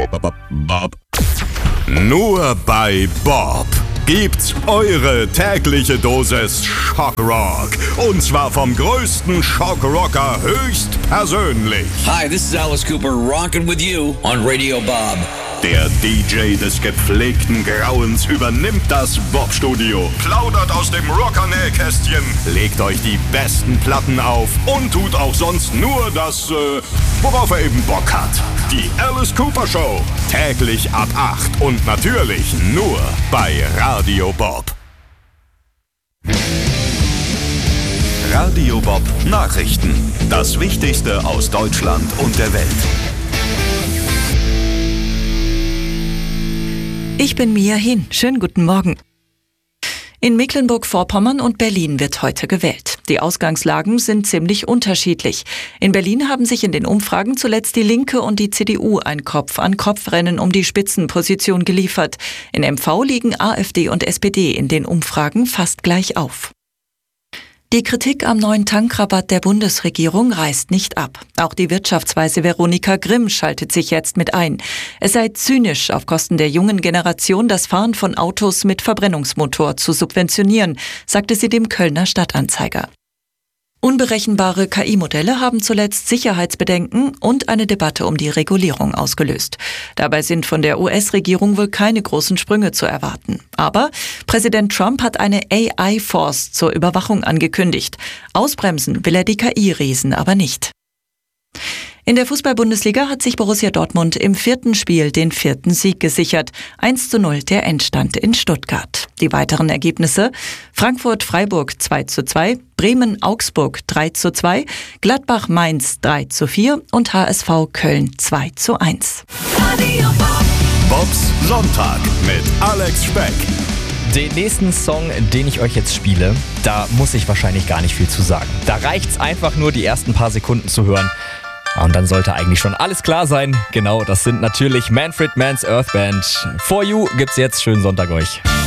Bob. Nur bei Bob gibt's eure tägliche Dosis Schockrock. Und zwar vom größten Schockrocker höchstpersönlich. Hi, this is Alice Cooper, rockin' with you on Radio Bob. Der DJ des gepflegten Grauens übernimmt das Bob-Studio, plaudert aus dem Rocker-Nähkästchen, legt euch die besten Platten auf und tut auch sonst nur das, worauf er eben Bock hat. Die Alice Cooper Show, täglich ab 8 und natürlich nur bei Radio Bob. Radio Bob Nachrichten. Das Wichtigste aus Deutschland und der Welt. Ich bin Mia Hin. Schönen guten Morgen. In Mecklenburg-Vorpommern und Berlin wird heute gewählt. Die Ausgangslagen sind ziemlich unterschiedlich. In Berlin haben sich in den Umfragen zuletzt die Linke und die CDU ein Kopf-an-Kopf-Rennen um die Spitzenposition geliefert. In MV liegen AfD und SPD in den Umfragen fast gleich auf. Die Kritik am neuen Tankrabatt der Bundesregierung reißt nicht ab. Auch die Wirtschaftsweise Veronika Grimm schaltet sich jetzt mit ein. Es sei zynisch, auf Kosten der jungen Generation das Fahren von Autos mit Verbrennungsmotor zu subventionieren, sagte sie dem Kölner Stadtanzeiger. Unberechenbare KI-Modelle haben zuletzt Sicherheitsbedenken und eine Debatte um die Regulierung ausgelöst. Dabei sind von der US-Regierung wohl keine großen Sprünge zu erwarten. Aber Präsident Trump hat eine AI-Force zur Überwachung angekündigt. Ausbremsen will er die KI-Riesen aber nicht. In der Fußball-Bundesliga hat sich Borussia Dortmund im 4. Spiel den 4. Sieg gesichert. 1:0 der Endstand in Stuttgart. Die weiteren Ergebnisse: Frankfurt-Freiburg 2:2, Bremen-Augsburg 3:2, Gladbach-Mainz 3:4 und HSV Köln 2:1. Bobs Sonntag mit Alex Speck. Den nächsten Song, den ich euch jetzt spiele, da muss ich wahrscheinlich gar nicht viel zu sagen. Da reicht's einfach nur, die ersten paar Sekunden zu hören. Und dann sollte eigentlich schon alles klar sein. Genau, das sind natürlich Manfred Mann's Earth Band. For You gibt's jetzt. Schönen Sonntag euch.